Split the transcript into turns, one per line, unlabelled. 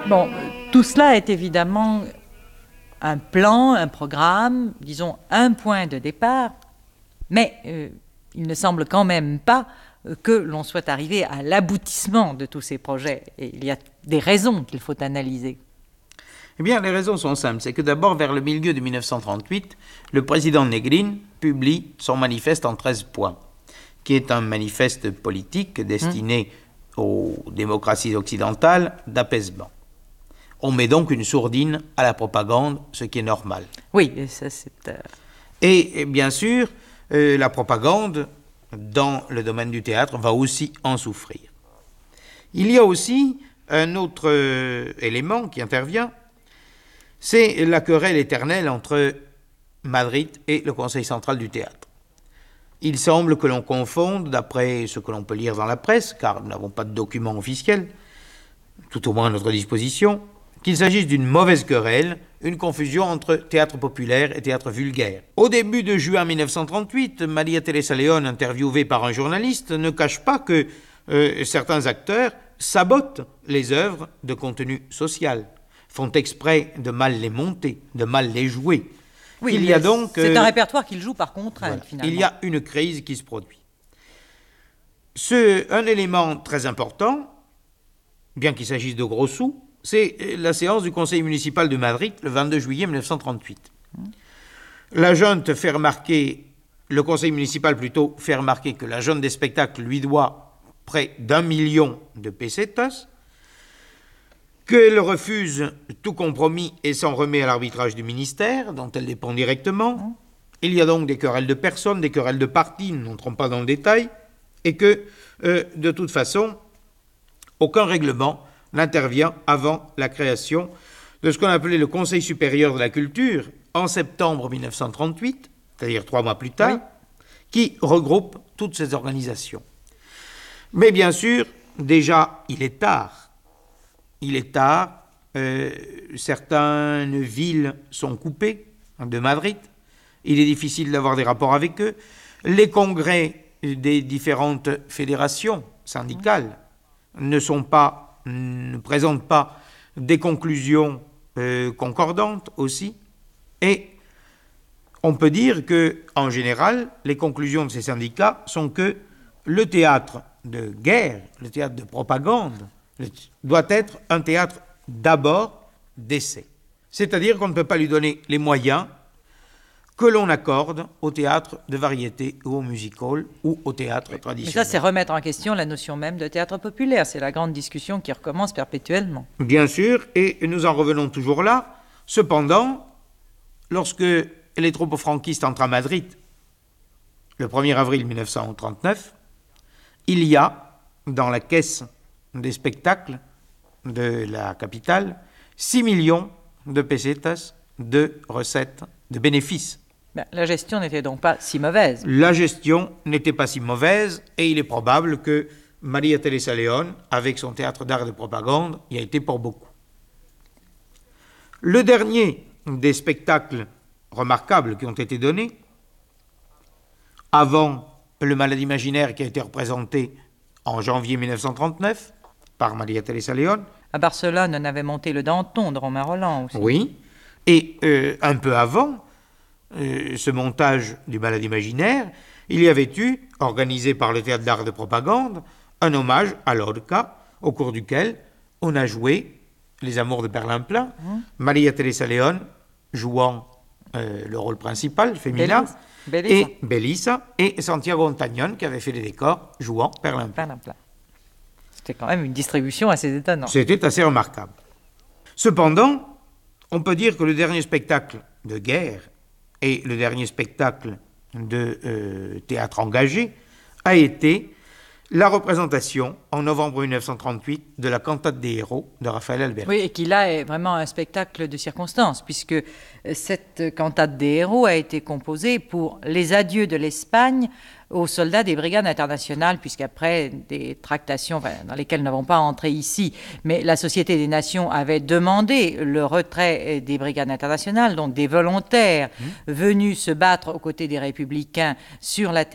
Bon, tout cela est évidemment un plan, un programme, disons un point de départ, mais il ne semble quand même pas que l'on soit arrivé à l'aboutissement de tous ces projets. Et il y a des raisons qu'il faut analyser.
Eh bien, les raisons sont simples. C'est que d'abord, vers le milieu de 1938, le président Negrin publie son manifeste en 13 points, qui est un manifeste politique destiné aux démocraties occidentales d'apaisement. On met donc une sourdine à la propagande, ce qui est normal.
Oui, ça c'est...
Et bien sûr, la propagande, dans le domaine du théâtre, va aussi en souffrir. Il y a aussi un autre élément qui intervient, c'est la querelle éternelle entre Madrid et le Conseil central du théâtre. Il semble que l'on confonde, d'après ce que l'on peut lire dans la presse, car nous n'avons pas de documents officiels, tout au moins à notre disposition, qu'il s'agisse d'une mauvaise querelle, une confusion entre théâtre populaire et théâtre vulgaire. Au début de juin 1938, Maria Teresa León, interviewée par un journaliste, ne cache pas que certains acteurs sabotent les œuvres de contenu social, font exprès de mal les monter, de mal les jouer.
Oui, il y a donc, c'est un répertoire qu'ils jouent par contrainte, voilà. Finalement.
Il y a une crise qui se produit. Un élément très important, bien qu'il s'agisse de gros sous, c'est la séance du Conseil municipal de Madrid, le 22 juillet 1938. La junte fait remarquer, le Conseil municipal plutôt, fait remarquer que la junte des spectacles lui doit près d'1 million de pesetas, qu'elle refuse tout compromis et s'en remet à l'arbitrage du ministère, dont elle dépend directement. Il y a donc des querelles de personnes, des querelles de partis, nous n'entrons pas dans le détail, et que, de toute façon, aucun règlement n'intervient avant la création de ce qu'on appelait le Conseil supérieur de la culture, en septembre 1938, c'est-à-dire 3 mois plus tard, oui, qui regroupe toutes ces organisations. Mais bien sûr, déjà, il est tard. Il est tard, certaines villes sont coupées de Madrid, il est difficile d'avoir des rapports avec eux. Les congrès des différentes fédérations syndicales ne présentent pas des conclusions concordantes aussi, et on peut dire que, en général, les conclusions de ces syndicats sont que le théâtre de guerre, le théâtre de propagande, doit être un théâtre d'abord d'essai. C'est-à-dire qu'on ne peut pas lui donner les moyens que l'on accorde au théâtre de variété ou au music-hall ou au théâtre traditionnel.
Mais ça, c'est remettre en question la notion même de théâtre populaire. C'est la grande discussion qui recommence perpétuellement.
Bien sûr, et nous en revenons toujours là. Cependant, lorsque les troupes franquistes entrent à Madrid, le 1er avril 1939, il y a, dans la caisse des spectacles de la capitale, 6 millions de pesetas de recettes, de bénéfices.
La gestion n'était donc pas si mauvaise.
La gestion n'était pas si mauvaise, et il est probable que Maria Teresa León, avec son théâtre d'art et de propagande, y a été pour beaucoup. Le dernier des spectacles remarquables qui ont été donnés, avant le Malade imaginaire qui a été représenté en janvier 1939 par Maria Teresa León.
À Barcelone, on avait monté le Danton de Romain Rolland aussi.
Oui, et un peu avant ce montage du Malade imaginaire, il y avait eu, organisé par le théâtre d'art de propagande, un hommage à Lorca, au cours duquel on a joué Les Amours de Berlin-Plein, Maria Teresa León jouant le rôle principal, féminin, et Belisa, et Santiago Ontañón, qui avait fait les décors, jouant Berlin-Plein.
C'était quand même une distribution assez étonnante.
C'était assez remarquable. Cependant, on peut dire que le dernier spectacle de guerre et le dernier spectacle de théâtre engagé a été la représentation, en novembre 1938, de la Cantate des héros de Raphaël Alberti.
Oui, et qui là est vraiment un spectacle de circonstance, puisque cette Cantate des héros a été composée pour les adieux de l'Espagne aux soldats des brigades internationales, puisqu'après des tractations dans lesquelles nous n'avons pas entré ici, mais la Société des Nations avait demandé le retrait des brigades internationales, donc des volontaires venus se battre aux côtés des républicains sur la terre